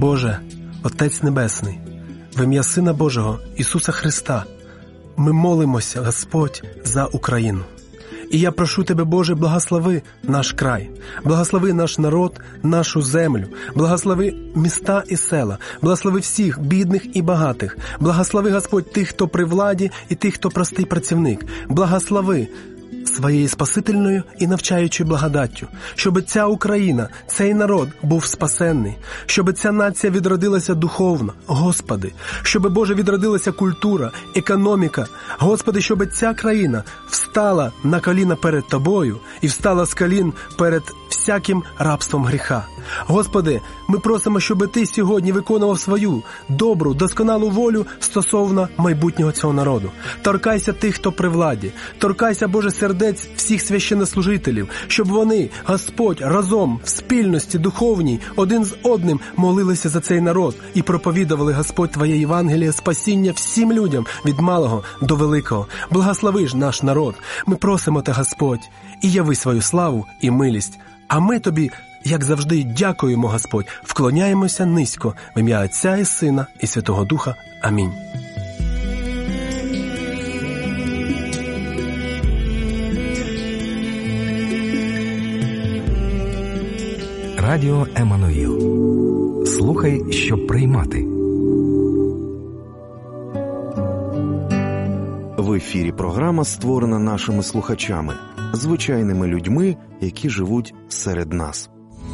Боже, Отець Небесний, в ім'я Сина Божого Ісуса Христа, ми молимося, Господь, за Україну. І я прошу Тебе, Боже, благослови наш край, благослови наш народ, нашу землю, благослови міста і села, благослови всіх бідних і багатих, благослови, Господь, тих, хто при владі, і тих, хто простий працівник, благослови своєю спасительною і навчаючою благодаттю, щоб ця Україна, цей народ був спасенний, щоб ця нація відродилася духовно, Господи, щоб, Боже, відродилася культура, економіка, Господи, щоб ця країна встала на коліна перед Тобою і встала з колін перед всяким рабством гріха. Господи, ми просимо, щоб Ти сьогодні виконував свою добру, досконалу волю стосовно майбутнього цього народу. Торкайся тих, хто при владі. Торкайся, Боже, сердець всіх священнослужителів, щоб вони, Господь, разом, в спільності духовній, один з одним молилися за цей народ і проповідували, Господь, Твоє Євангеліє спасіння всім людям, від малого до великого. Благослови ж наш народ. Ми просимо Те, Господь, і яви свою славу і милість. А ми Тобі, як завжди, дякуємо, Господь, вклоняємося низько в ім'я Отця і Сина і Святого Духа. Амінь. Радіо Еммануїл. Слухай, щоб приймати. В ефірі програма створена нашими слухачами, звичайними людьми, які живуть серед нас.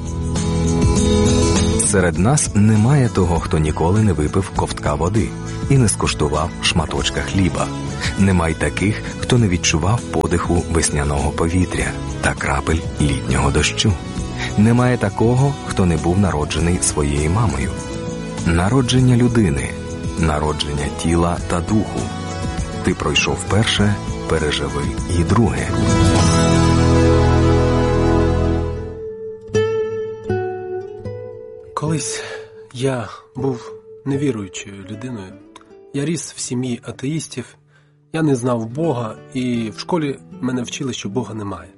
Серед нас немає того, хто ніколи не випив ковтка води і не скуштував шматочка хліба. Немає таких, хто не відчував подиху весняного повітря та крапель літнього дощу. Немає такого, хто не був народжений своєю мамою. Народження людини, народження тіла та духу. Ти пройшов перше, переживи і друге. Колись я був невіруючою людиною. Я ріс в сім'ї атеїстів, я не знав Бога, і в школі мене вчили, що Бога немає.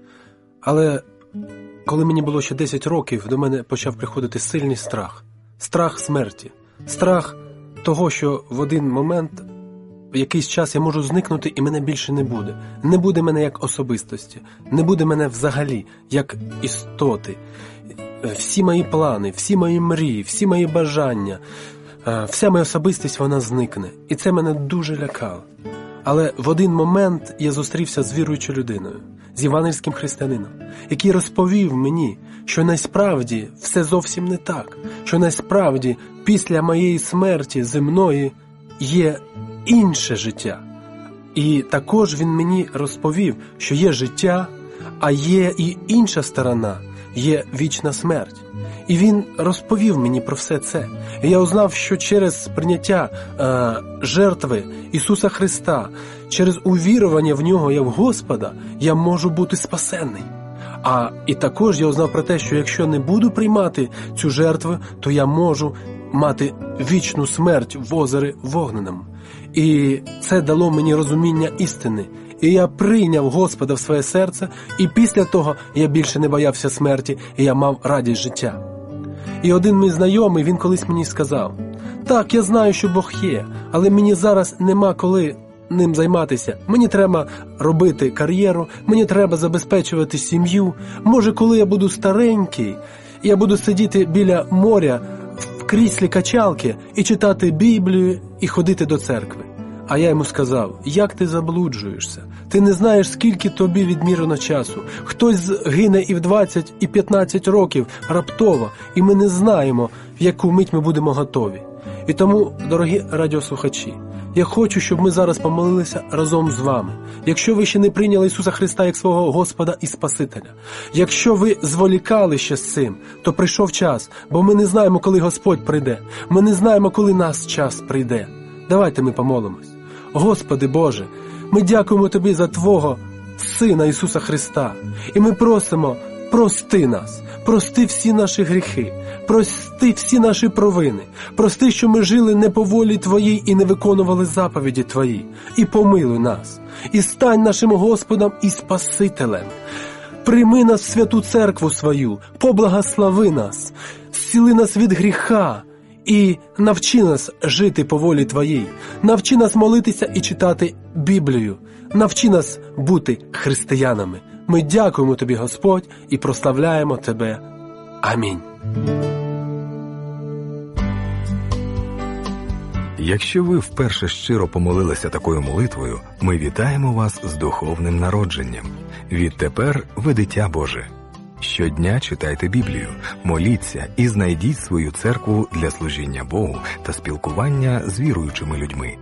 Але коли мені було ще 10 років, до мене почав приходити сильний страх. Страх смерті. Страх того, що в один момент, в якийсь час я можу зникнути і мене більше не буде. Не буде мене як особистості. Не буде мене взагалі як істоти. Всі мої плани, всі мої мрії, всі мої бажання, вся моя особистість, вона зникне. І це мене дуже лякало. Але в один момент я зустрівся з віруючою людиною, з євангельським християнином, який розповів мені, що насправді все зовсім не так, що насправді після моєї смерті земної є інше життя. І також він мені розповів, що є життя, а є і інша сторона, є вічна смерть. І він розповів мені про все це. І я узнав, що через прийняття жертви Ісуса Христа, через увірування в Нього як Господа, я можу бути спасенний. І також я узнав про те, що якщо не буду приймати цю жертву, то я можу мати вічну смерть в озері вогненому. І це дало мені розуміння істини. І я прийняв Господа в своє серце, і після того я більше не боявся смерті, і я мав радість життя. І один мій знайомий, він колись мені сказав: «Так, я знаю, що Бог є, але мені зараз нема коли ним займатися. Мені треба робити кар'єру, мені треба забезпечувати сім'ю. Може, коли я буду старенький, я буду сидіти біля моря в кріслі качалки і читати Біблію і ходити до церкви». А я йому сказав: «Як ти заблуджуєшся? Ти не знаєш, скільки тобі відмірено часу. Хтось гине і в 20, і 15 років раптово, і ми не знаємо, в яку мить ми будемо готові». І тому, дорогі радіослухачі, я хочу, щоб ми зараз помолилися разом з вами. Якщо ви ще не прийняли Ісуса Христа як свого Господа і Спасителя, якщо ви зволікали ще з цим, то прийшов час, бо ми не знаємо, коли Господь прийде. Ми не знаємо, коли наш час прийде. Давайте ми помолимось. Господи Боже, ми дякуємо Тобі за Твого Сина Ісуса Христа. І ми просимо, прости нас, прости всі наші гріхи, прости всі наші провини, прости, що ми жили не по волі Твоїй і не виконували заповіді Твої. І помилуй нас, і стань нашим Господом і Спасителем. Прийми нас в святу церкву свою, поблагослови нас, зціли нас від гріха і навчи нас жити по волі Твоїй. Навчи нас молитися і читати Біблію. Навчи нас бути християнами. Ми дякуємо Тобі, Господь, і прославляємо Тебе. Амінь. Якщо ви вперше щиро помолилися такою молитвою, ми вітаємо вас з духовним народженням. Відтепер ви дитя Боже. Щодня читайте Біблію, моліться і знайдіть свою церкву для служіння Богу та спілкування з віруючими людьми.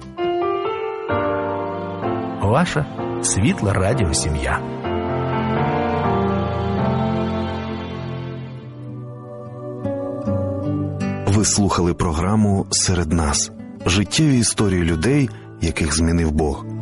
Ваша світла радіосім'я. Ви слухали програму «Серед нас» – життєві історії людей, яких змінив Бог.